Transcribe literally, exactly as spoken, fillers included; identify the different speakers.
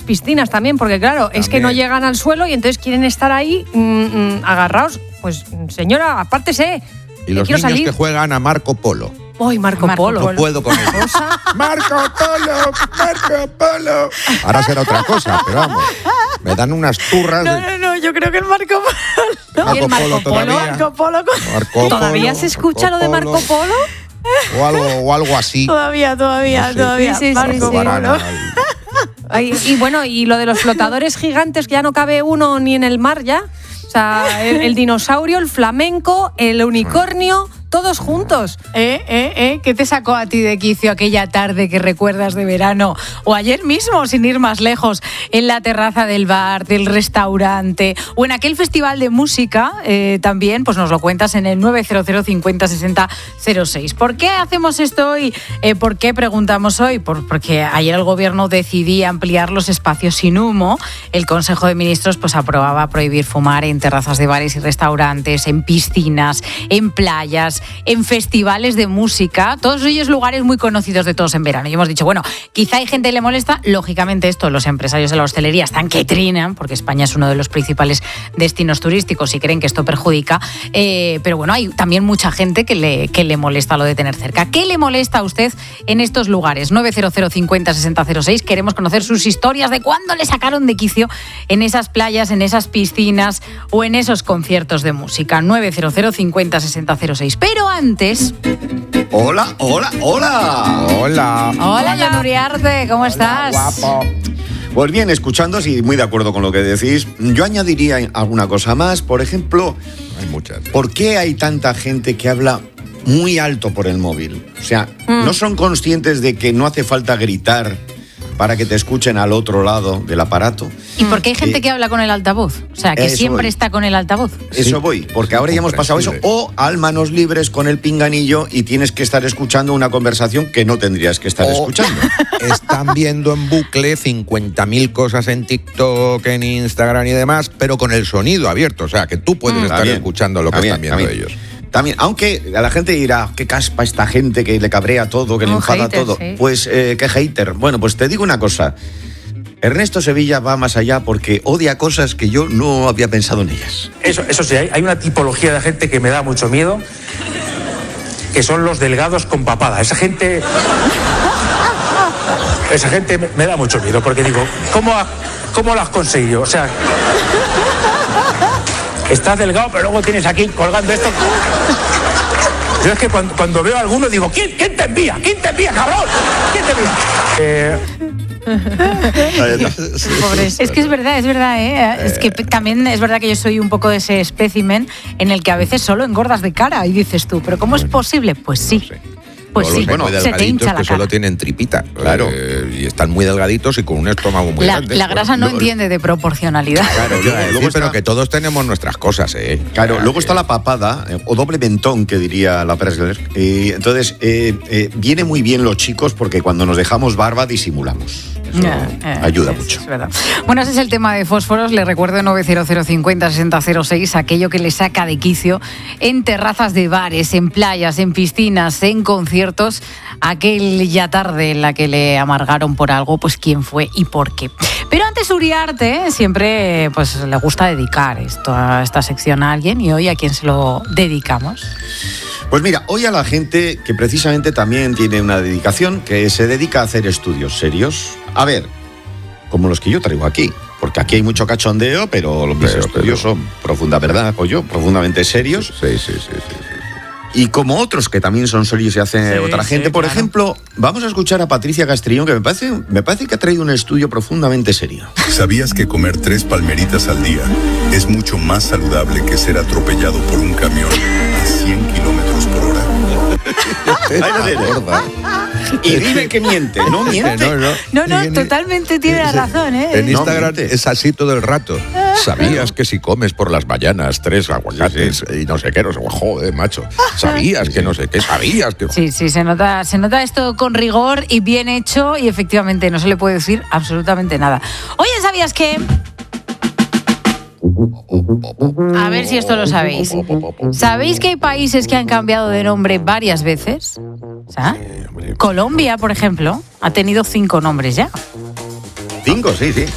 Speaker 1: piscinas también, porque claro, también. Es que no llegan al suelo y entonces quieren estar ahí mmm, mmm, agarrados. Pues señora, apártese.
Speaker 2: Y los niños salir. Que juegan a Marco Polo.
Speaker 1: ¡Uy, Marco, Marco Polo!
Speaker 2: No puedo con eso. ¡Marco Polo! ¡Marco Polo! Ahora será otra cosa, pero vamos. Me dan unas turras.
Speaker 1: No, no, no, yo creo que el Marco Polo.
Speaker 2: Marco,
Speaker 1: el Marco
Speaker 2: Polo,
Speaker 1: Polo.
Speaker 2: Todavía.
Speaker 1: Marco Polo.
Speaker 2: Marco
Speaker 1: ¿Todavía
Speaker 2: Polo,
Speaker 1: se escucha
Speaker 2: Marco
Speaker 1: lo de Marco Polo?
Speaker 2: O algo, o algo así.
Speaker 1: Todavía, todavía, no sé. todavía. Sí, sí,
Speaker 2: Marco
Speaker 1: sí, sí.
Speaker 2: Polo.
Speaker 1: Ay, y bueno, y lo de los flotadores gigantes, que ya no cabe uno ni en el mar ya. O sea, el, el dinosaurio, el flamenco, el unicornio, todos juntos.
Speaker 3: ¿Eh, eh, eh? ¿Qué te sacó a ti de quicio aquella tarde que recuerdas de verano? O ayer mismo, sin ir más lejos, en la terraza del bar, del restaurante, o en aquel festival de música, eh, también, pues nos lo cuentas en el nueve cero cero cincuenta sesenta cero seis. ¿Por qué hacemos esto hoy? Eh, ¿Por qué preguntamos hoy? Por, porque ayer el gobierno decidía ampliar los espacios sin humo. El Consejo de Ministros pues aprobaba prohibir fumar en terrazas de bares y restaurantes, en piscinas, en playas, en festivales de música, todos ellos lugares muy conocidos de todos en verano. Y hemos dicho, bueno, quizá hay gente que le molesta, lógicamente esto, los empresarios de la hostelería están que trinan, porque España es uno de los principales destinos turísticos y creen que esto perjudica, eh, pero bueno, hay también mucha gente que le, que le molesta lo de tener cerca. ¿Qué le molesta a usted en estos lugares? nueve cero cero cincuenta sesenta cero seis, queremos conocer sus historias de cuándo le sacaron de quicio en esas playas, en esas piscinas o en esos conciertos de música. nueve cero cero cincuenta sesenta cero seis. Pero antes...
Speaker 4: Hola, hola, hola.
Speaker 2: Hola.
Speaker 3: Hola, Jon Uriarte, ¿cómo estás?
Speaker 2: Hola, guapo.
Speaker 4: Pues bien, escuchándoos y muy de acuerdo con lo que decís, yo añadiría alguna cosa más. Por ejemplo,
Speaker 2: hay muchas.
Speaker 4: ¿Por qué hay tanta gente que habla muy alto por el móvil? O sea, mm. ¿no son conscientes de que no hace falta gritar para que te escuchen al otro lado del aparato?
Speaker 3: ¿Y por qué hay gente eh, que habla con el altavoz? O sea, que siempre voy. está con el altavoz.
Speaker 4: Eso sí. voy, porque ahora ya hemos pasado eso. O al manos libres con el pinganillo y tienes que estar escuchando una conversación que no tendrías que estar o escuchando.
Speaker 2: Están viendo en bucle cincuenta mil cosas en TikTok, en Instagram y demás, pero con el sonido abierto. O sea, que tú puedes mm. estar también, escuchando lo que también, están viendo también. ellos.
Speaker 4: También, aunque a la gente dirá, qué caspa esta gente que le cabrea todo, que un le enfada hater, todo. Sí. Pues, eh, qué hater. Bueno, pues te digo una cosa. Ernesto Sevilla va más allá porque odia cosas que yo no había pensado en ellas.
Speaker 5: Eso, eso sí, hay, hay una tipología de gente que me da mucho miedo, que son los delgados con papada. Esa gente... Esa gente me, me da mucho miedo porque digo, ¿cómo, ha, cómo lo has conseguido? O sea... Estás delgado, pero luego tienes aquí colgando esto. Yo es que cuando, cuando veo a alguno digo, ¿quién, ¿quién te envía? ¿Quién te envía, cabrón? ¿Quién te envía? Eh...
Speaker 3: Es que es verdad, es verdad, ¿eh? Es que también es verdad que yo soy un poco de ese espécimen en el que a veces solo engordas de cara y dices tú, ¿pero cómo es posible? Pues sí. Pues sí,
Speaker 2: bueno, se te hincha la cara. Que solo tienen tripita, claro, eh, y están muy delgaditos y con un estómago muy
Speaker 3: la,
Speaker 2: grande.
Speaker 3: La grasa no lo, entiende de proporcionalidad.
Speaker 4: Claro,
Speaker 2: luego,
Speaker 4: luego
Speaker 2: sí,
Speaker 4: está,
Speaker 2: pero que todos tenemos nuestras cosas, ¿eh?
Speaker 4: Claro, claro luego está la papada, eh, o doble mentón, que diría la Presler. Y entonces, eh, eh, viene muy bien los chicos porque cuando nos dejamos barba disimulamos. Eso yeah, yeah, ayuda
Speaker 3: es,
Speaker 4: mucho.
Speaker 3: Es verdad. Bueno, ese es el tema de fósforos. Le recuerdo nueve cero cero cincuenta sesenta cero seis, aquello que le saca de quicio en terrazas de bares, en playas, en piscinas, en conciertos. Aquel ya tarde en la que le amargaron por algo, pues quién fue y por qué. Pero antes Uriarte siempre pues le gusta dedicar esto a esta sección a alguien, y hoy ¿a quién se lo dedicamos?
Speaker 4: Pues mira, hoy a la gente que precisamente también tiene una dedicación, que se dedica a hacer estudios serios. A ver, como los que yo traigo aquí, porque aquí hay mucho cachondeo, pero los mis pero, estudios pero... son profunda verdad, o yo, profundamente serios.
Speaker 2: Sí, sí, sí, sí, sí.
Speaker 4: Y como otros que también son serios y hacen sí, otra gente. Sí, por claro. ejemplo, vamos a escuchar a Patricia Castrillón, que me parece, me parece que ha traído un estudio profundamente serio.
Speaker 6: ¿Sabías que comer tres palmeritas al día es mucho más saludable que ser atropellado por un camión a cien kilómetros por hora?
Speaker 4: Y dime que miente, no miente.
Speaker 3: No, no, no, no totalmente tiene la razón, ¿eh?
Speaker 2: En Instagram no es así todo el rato. ¿Sabías que si comes por las mañanas tres aguacates sí, sí. y no sé qué, no sé, joder, macho? ¿Sabías sí, que no sé qué? ¿Sabías que...?
Speaker 3: Sí, sí, se nota, se nota esto con rigor y bien hecho, y efectivamente no se le puede decir absolutamente nada. Oye, ¿sabías que...? A ver si esto lo sabéis. ¿Sabéis que hay países que han cambiado de nombre varias veces? O sea, Colombia, por ejemplo, ha tenido cinco nombres ya.
Speaker 4: Cinco, sí, sí.